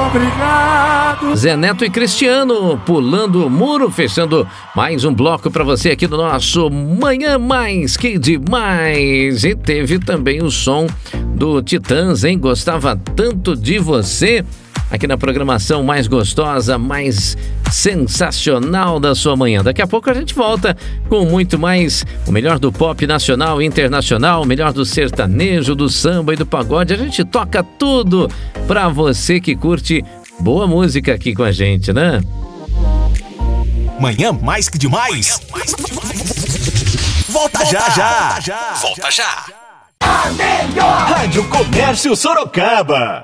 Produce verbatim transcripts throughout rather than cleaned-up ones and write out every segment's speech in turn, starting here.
Obrigado. Zé Neto e Cristiano pulando o muro, fechando mais um bloco para você aqui do nosso Manhã Mais Que Demais. E teve também o som do Titãs, hein? Gostava tanto de você. Aqui na programação mais gostosa, mais sensacional da sua manhã. Daqui a pouco a gente volta com muito mais, o melhor do pop nacional e internacional, o melhor do sertanejo, do samba e do pagode. A gente toca tudo pra você que curte boa música aqui com a gente, né? Manhã Mais Que Demais. Manhã mais que demais. Volta, volta já, já, volta já. Volta já. A melhor Rádio Comércio Sorocaba.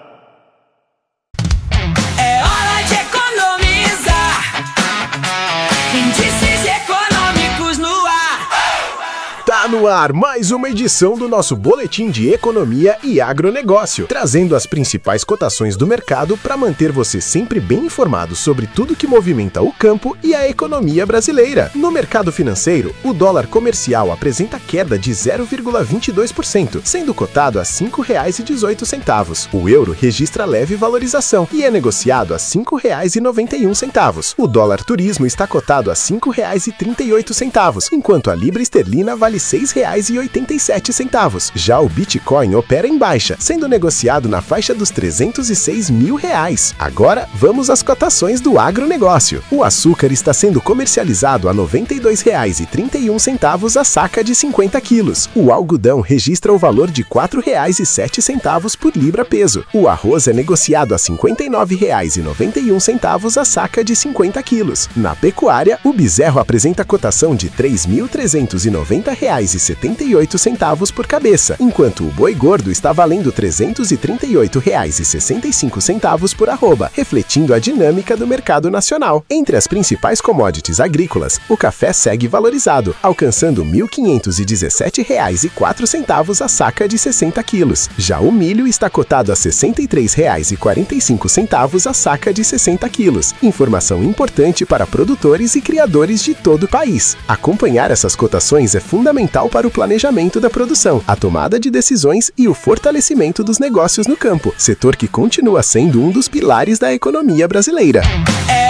É hora de economizar. Índices econômicos no ar. Tá no ar mais uma edição do nosso Boletim de Economia e Agronegócio, trazendo as principais cotações do mercado para manter você sempre bem informado sobre tudo que movimenta o campo e a economia brasileira. No mercado financeiro, o dólar comercial apresenta queda de zero vírgula vinte e dois por cento, sendo cotado a cinco reais e dezoito centavos. O euro registra leve valorização e é negociado a cinco reais e noventa e um centavos. O dólar turismo está cotado a cinco reais e trinta e oito centavos, enquanto a libra esterlina vale seis reais e oitenta e sete centavos. Já o Bitcoin opera em baixa, sendo negociado na faixa dos trezentos e seis mil reais. Agora, vamos às cotações do agronegócio. O açúcar está sendo comercializado a noventa e dois reais e trinta e um centavos a saca de cinquenta quilos. O algodão registra o valor de quatro reais e sete centavos por libra peso. O arroz é negociado a cinquenta e nove reais e noventa e um centavos a saca de cinquenta quilos. Na pecuária, o bezerro apresenta cotação de três mil trezentos e noventa reais e setenta e oito centavos por cabeça, enquanto o boi gordo está valendo trezentos e trinta e oito reais e sessenta e cinco centavos por arroba, refletindo a dinâmica do mercado nacional. Entre as principais commodities agrícolas, o café segue valorizado, alcançando mil quinhentos e dezessete reais e quatro centavos a saca de sessenta quilos. Já o milho está cotado a sessenta e três reais e quarenta e cinco centavos a saca de sessenta quilos. Informação importante para produtores e criadores de todo o país. Acompanhar essas cotações é fundamental para o planejamento da produção, a tomada de decisões e o fortalecimento dos negócios no campo, setor que continua sendo um dos pilares da economia brasileira. É